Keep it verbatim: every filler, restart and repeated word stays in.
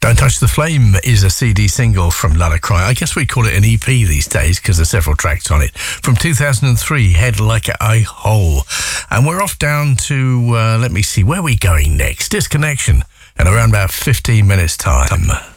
Don't Touch the Flame is a C D single from Lala Cry. I guess we call it an E P these days because there's several tracks on it. From two thousand three, Head Like a Hole. And we're off down to, uh, let me see, where are we going next? Disconnection in around about fifteen minutes time.